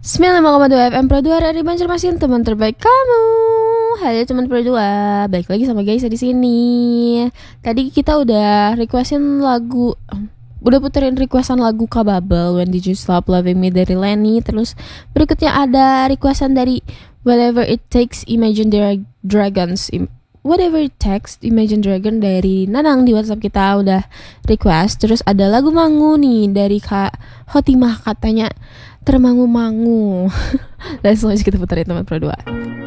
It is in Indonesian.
95,2 FM Pro 2 hari Banjarmasin, teman terbaik kamu. Halo teman Pro 2, balik lagi sama guys di sini. Tadi kita udah puterin requestan lagu Kababel When Did You Stop Loving Me dari Lenny. Terus berikutnya ada requestan dari Whatever It Takes Imagine Dragons. Whatever It Takes Imagine Dragon dari Nanang di WhatsApp kita udah request. Terus ada lagu Mangu nih dari Kak Hotimah, katanya termangu-mangu. Langsung aja kita puterin teman Pro 2.